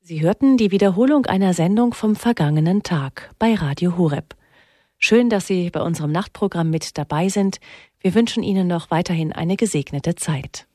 Sie hörten die Wiederholung einer Sendung vom vergangenen Tag bei Radio Horeb. Schön, dass Sie bei unserem Nachtprogramm mit dabei sind. Wir wünschen Ihnen noch weiterhin eine gesegnete Zeit.